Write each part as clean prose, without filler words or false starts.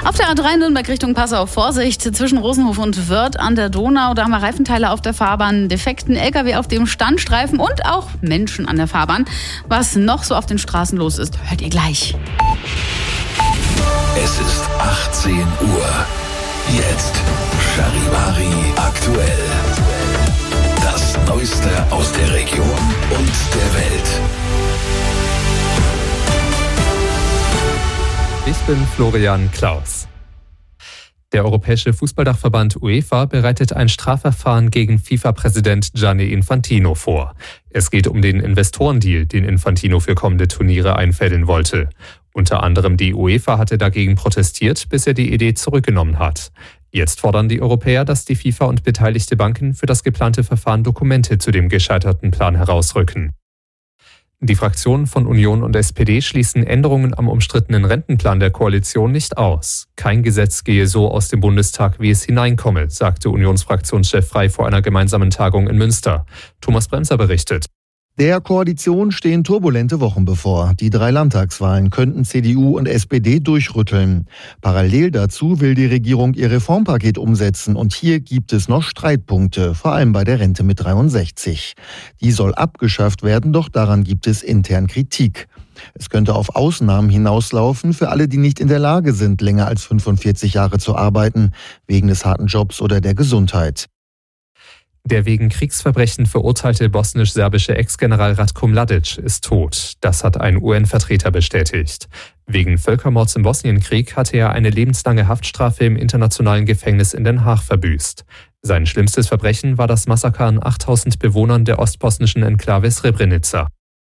Auf der A3 Nürnberg Richtung Passau, Vorsicht, zwischen Rosenhof und Wörth an der Donau. Da haben wir Reifenteile auf der Fahrbahn, defekten LKW auf dem Standstreifen und auch Menschen an der Fahrbahn. Was noch so auf den Straßen los ist, hört ihr gleich. Es ist 18 Uhr. Jetzt Charivari aktuell. Das Neueste aus der Region und der Welt. Ich bin Florian Klaus. Der Europäische Fußballdachverband UEFA bereitet ein Strafverfahren gegen FIFA-Präsident Gianni Infantino vor. Es geht um den Investorendeal, den Infantino für kommende Turniere einfädeln wollte. Unter anderem die UEFA hatte dagegen protestiert, bis er die Idee zurückgenommen hat. Jetzt fordern die Europäer, dass die FIFA und beteiligte Banken für das geplante Verfahren Dokumente zu dem gescheiterten Plan herausrücken. Die Fraktionen von Union und SPD schließen Änderungen am umstrittenen Rentenplan der Koalition nicht aus. Kein Gesetz gehe so aus dem Bundestag, wie es hineinkomme, sagte Unionsfraktionschef Frey vor einer gemeinsamen Tagung in Münster. Thomas Bremser berichtet. Der Koalition stehen turbulente Wochen bevor. Die 3 Landtagswahlen könnten CDU und SPD durchrütteln. Parallel dazu will die Regierung ihr Reformpaket umsetzen und hier gibt es noch Streitpunkte, vor allem bei der Rente mit 63. Die soll abgeschafft werden, doch daran gibt es intern Kritik. Es könnte auf Ausnahmen hinauslaufen für alle, die nicht in der Lage sind, länger als 45 Jahre zu arbeiten, wegen des harten Jobs oder der Gesundheit. Der wegen Kriegsverbrechen verurteilte bosnisch-serbische Ex-General Ratko Mladic ist tot. Das hat ein UN-Vertreter bestätigt. Wegen Völkermords im Bosnienkrieg hatte er eine lebenslange Haftstrafe im internationalen Gefängnis in Den Haag verbüßt. Sein schlimmstes Verbrechen war das Massaker an 8000 Bewohnern der ostbosnischen Enklave Srebrenica.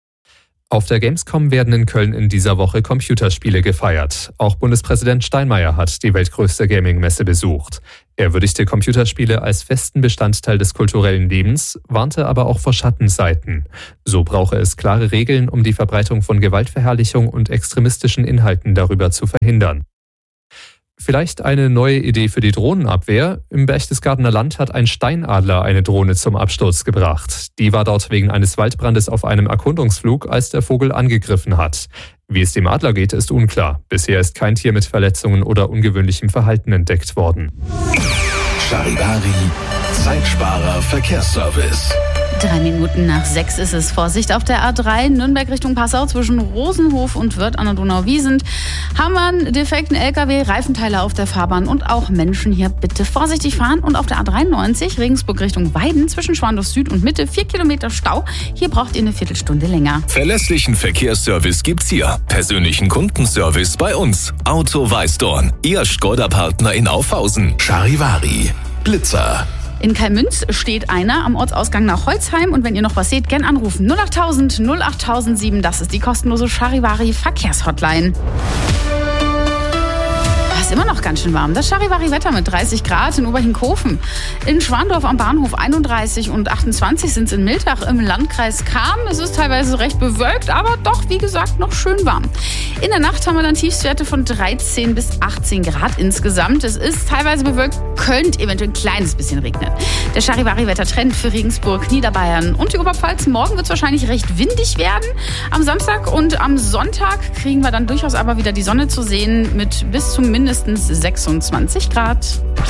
Auf der Gamescom werden in Köln in dieser Woche Computerspiele gefeiert. Auch Bundespräsident Steinmeier hat die weltgrößte Gaming-Messe besucht. Er würdigte Computerspiele als festen Bestandteil des kulturellen Lebens, warnte aber auch vor Schattenseiten. So brauche es klare Regeln, um die Verbreitung von Gewaltverherrlichung und extremistischen Inhalten darüber zu verhindern. Vielleicht eine neue Idee für die Drohnenabwehr. Im Berchtesgadener Land hat ein Steinadler eine Drohne zum Absturz gebracht. Die war dort wegen eines Waldbrandes auf einem Erkundungsflug, als der Vogel angegriffen hat. Wie es dem Adler geht, ist unklar. Bisher ist kein Tier mit Verletzungen oder ungewöhnlichem Verhalten entdeckt worden. Charivari, Zeitsparer Verkehrsservice. 3 Minuten nach 6 ist es. Vorsicht auf der A3 Nürnberg Richtung Passau zwischen Rosenhof und Wörth an der Donau-Wiesent. Haben wir einen defekten LKW, Reifenteile auf der Fahrbahn und auch Menschen hier bitte vorsichtig fahren. Und auf der A93 Regensburg Richtung Weiden zwischen Schwandorf Süd und Mitte 4 Kilometer Stau. Hier braucht ihr eine Viertelstunde länger. Verlässlichen Verkehrsservice gibt's hier. Persönlichen Kundenservice bei uns. Auto Weißdorn, Ihr Škoda-Partner in Aufhausen. Charivari, Blitzer. In Kalmünz steht einer am Ortsausgang nach Holzheim und wenn ihr noch was seht, gern anrufen. 08000 08007, das ist die kostenlose Charivari Verkehrshotline. Ist immer noch ganz schön warm. Das Charivari-Wetter mit 30 Grad in Oberhinkhofen. In Schwandorf am Bahnhof 31 und 28 sind es in Miltach im Landkreis Cham. Es ist teilweise recht bewölkt, aber doch, wie gesagt, noch schön warm. In der Nacht haben wir dann Tiefstwerte von 13 bis 18 Grad insgesamt. Es ist teilweise bewölkt, könnte eventuell ein kleines bisschen regnen. Der Charivari-Wettertrend für Regensburg, Niederbayern und die Oberpfalz. Morgen wird es wahrscheinlich recht windig werden. Am Samstag und am Sonntag kriegen wir dann durchaus aber wieder die Sonne zu sehen mit bis zum mindestens 26 Grad.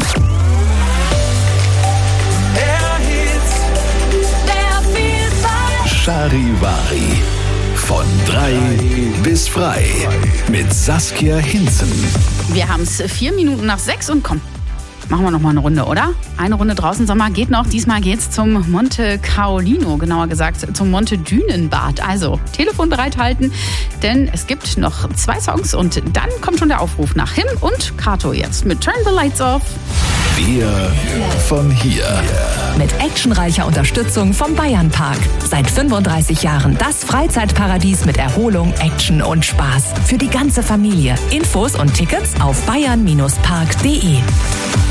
Charivari. Von 3 bis frei. Mit Saskia Hinzen. Wir haben es 4 Minuten nach 6 und komm. Machen wir noch mal eine Runde, oder? Eine Runde draußen, Sommer geht noch. Diesmal geht's zum Monte Caolino, genauer gesagt zum Monte Dünenbad. Also Telefon bereithalten, denn es gibt noch 2 Songs und dann kommt schon der Aufruf nach Him und Kato jetzt mit Turn the Lights Off. Wir von hier. Mit actionreicher Unterstützung vom Bayernpark. Seit 35 Jahren das Freizeitparadies mit Erholung, Action und Spaß. Für die ganze Familie. Infos und Tickets auf bayern-park.de.